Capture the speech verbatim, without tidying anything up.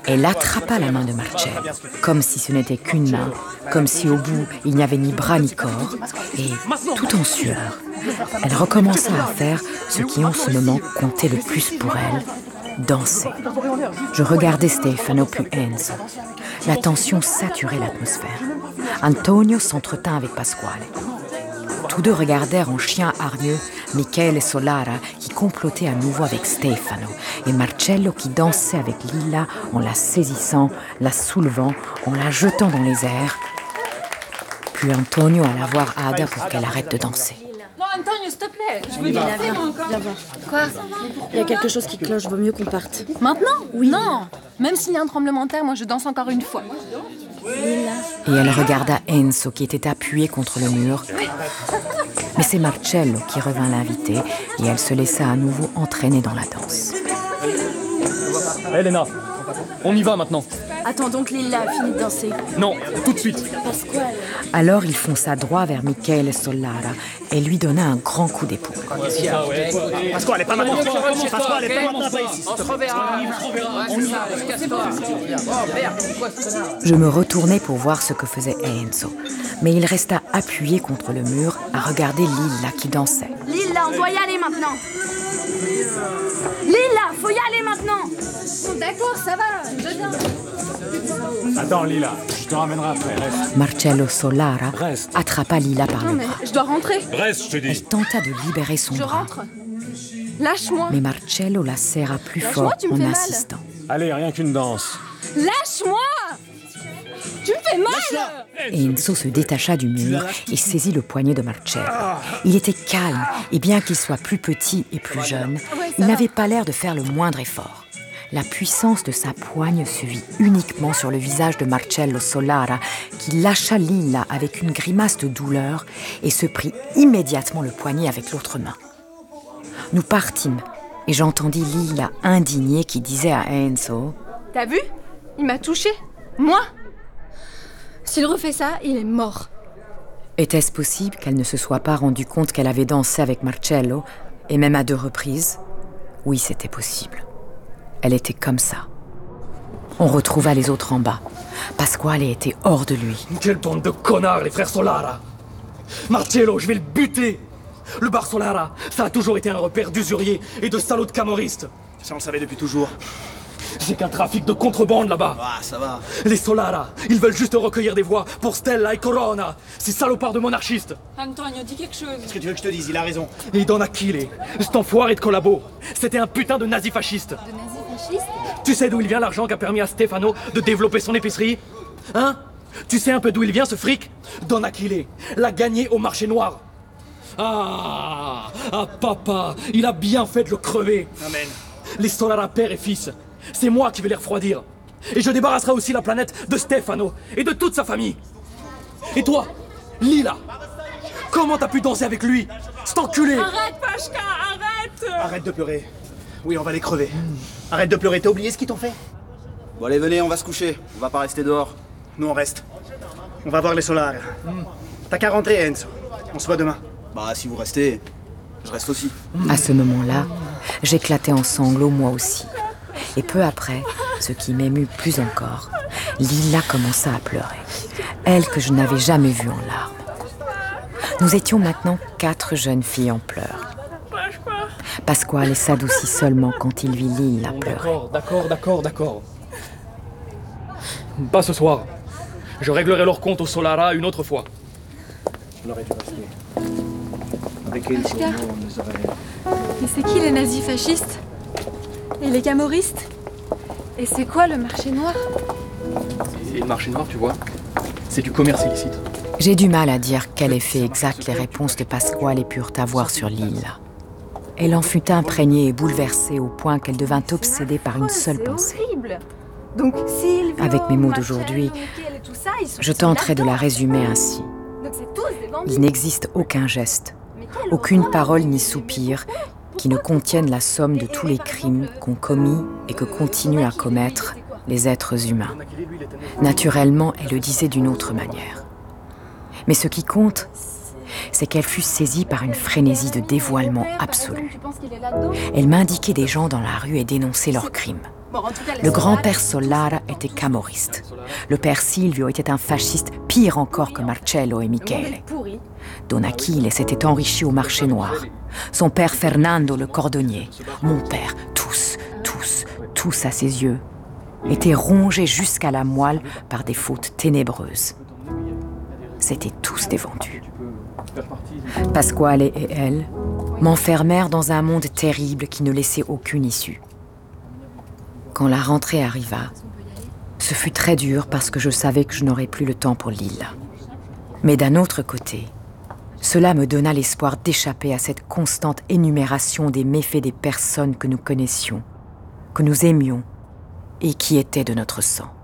Elle attrapa la main de Marcello, comme si ce n'était qu'une main, comme si au bout il n'y avait ni bras ni corps, et, tout en sueur, elle recommença à faire ce qui en ce moment comptait le plus pour elle, danser. Je regardais Stefano puis Enzo. La tension saturait l'atmosphère. Antonio s'entretint avec Pasquale. Tous deux regardèrent en chien hargneux Michele Solara qui complotait à nouveau avec Stefano et Marcello qui dansait avec Lilla en la saisissant, la soulevant, en la jetant dans les airs. Puis Antonio alla voir Ada pour qu'elle arrête de danser. Non, Antonio, s'il te plaît, je veux dire, viens encore. Viens voir. Quoi? Il y a quelque chose qui cloche, vaut mieux qu'on parte. Maintenant? Oui. Non, même s'il y a un tremblement de terre, moi je danse encore une fois. Et elle regarda Enzo qui était appuyé contre le mur. Mais c'est Marcello qui revint l'inviter et elle se laissa à nouveau entraîner dans la danse. Elena, on y va maintenant. Attendons que Lilla a fini de danser. Non, tout de suite. Pasquale. Alors il fonça droit vers Michele Solara et lui donna un grand coup d'épaule. Pasquale, elle est pas maintenant. Pasquale, elle est pas maintenant. On se reverra. On y va, casse-toi. Oh merde, c'est quoi ce connard? Je me retournai pour voir ce que faisait Enzo, mais il resta appuyé contre le mur à regarder Lilla qui dansait. Lilla, on doit y aller maintenant. Lilla, faut y aller maintenant. D'accord, ça va, je viens. Attends, Lilla, je te ramènerai après, reste. Marcello Solara Reste. attrapa Lilla par Non, le mais bras. je dois rentrer. Reste, je te dis. Elle tenta de libérer son Je bras, rentre. Lâche-moi. mais Marcello la serra plus Lâche-moi, fort tu me en fais mal. insistant. Allez, rien qu'une danse. Lâche-moi. Tu me fais mal. Et Enzo se détacha du mur et saisit le poignet de Marcello. Il était calme, et bien qu'il soit plus petit et plus jeune, il n'avait pas l'air de faire le moindre effort. La puissance de sa poigne se vit uniquement sur le visage de Marcello Solara, qui lâcha Lilla avec une grimace de douleur et se prit immédiatement le poignet avec l'autre main. Nous partîmes, et j'entendis Lilla indignée qui disait à Enzo « T'as vu? Il m'a touché. Moi? S'il refait ça, il est mort. » Était-ce possible qu'elle ne se soit pas rendue compte qu'elle avait dansé avec Marcello, et même à deux reprises? Oui, c'était possible. Elle était comme ça. On retrouva les autres en bas. Pasquale était hors de lui. Quelle bande de connards, les frères Solara. Marcello, je vais le buter. Le bar Solara, ça a toujours été un repère d'usuriers et de salauds de camoristes. Ça, on le savait depuis toujours. C'est qu'un trafic de contrebande là-bas. Ah, ça va. Les Solara, ils veulent juste recueillir des voix pour Stella et Corona. Ces salopards de monarchistes. Antonio, dis quelque chose. Qu'est-ce que tu veux que je te dise? Il a raison. Et Don Achille, cet enfoiré de collabo, c'était un putain de nazi fasciste. De nazi fasciste? Tu sais d'où il vient l'argent qui a permis à Stefano de développer son épicerie? Hein? Tu sais un peu d'où il vient ce fric? Don Achille l'a gagné au marché noir. Ah, ah papa, il a bien fait de le crever. Amen. Les Solara père et fils, c'est moi qui vais les refroidir. Et je débarrasserai aussi la planète de Stefano et de toute sa famille. Et toi, Lilla, comment t'as pu danser avec lui, cet enculé? Arrête, Pashka, arrête. Arrête de pleurer. Oui, on va les crever. Arrête de pleurer, t'as oublié ce qu'ils t'ont fait? Bon allez, venez, on va se coucher. On va pas rester dehors. Nous, on reste. On va voir les Solara. T'as qu'à rentrer, Enzo. On se voit demain. Bah, si vous restez, je reste aussi. À ce moment-là, j'éclatai en sanglots moi aussi. Et peu après, ce qui m'émut plus encore, Lilla commença à pleurer. Elle que je n'avais jamais vue en larmes. Nous étions maintenant quatre jeunes filles en pleurs. Pasquale s'adoucit seulement quand il vit Lilla pleurer. D'accord, d'accord, d'accord, d'accord. Pas ce soir. Je réglerai leur compte au Solara une autre fois. On aurait dû rester. Avec elle, Pashka. on nous aurait... Et c'est qui les nazis fascistes? Et les camoristes? Et c'est quoi le marché noir? Et le marché noir, tu vois, c'est du commerce illicite. J'ai du mal à dire quel effet exact les réponses de Pasquale purent avoir sur Lilla. Elle en fut imprégnée et bouleversée au point qu'elle devint obsédée par une seule pensée. C'est horrible. Donc Silvio, Avec mes mots Marcello, d'aujourd'hui, Michele et tout ça, ils sont- je ils sont tenterai de la là-dedans. résumer ainsi. Donc c'est tous des bandits. Il n'existe aucun geste, Mais quelle aucune horreur. parole ni soupir qui ne contiennent la somme de tous les crimes qu'ont commis et que continuent à commettre les êtres humains. Naturellement, elle le disait d'une autre manière. Mais ce qui compte, c'est qu'elle fut saisie par une frénésie de dévoilement absolu. Tu penses qu'il est là-dedans? Elle m'indiquait des gens dans la rue et dénonçait leurs crimes. Le grand-père Solara était camorriste. Le père Silvio était un fasciste pire encore que Marcello et Michele. Don Achille s'était enrichi au marché noir. Son père Fernando le cordonnier. Mon père, tous, tous, tous à ses yeux, étaient rongés jusqu'à la moelle par des fautes ténébreuses. C'étaient tous des vendus. Pasquale et elle m'enfermèrent dans un monde terrible qui ne laissait aucune issue. Quand la rentrée arriva, ce fut très dur parce que je savais que je n'aurais plus le temps pour Lilla. Mais d'un autre côté, cela me donna l'espoir d'échapper à cette constante énumération des méfaits des personnes que nous connaissions, que nous aimions et qui étaient de notre sang.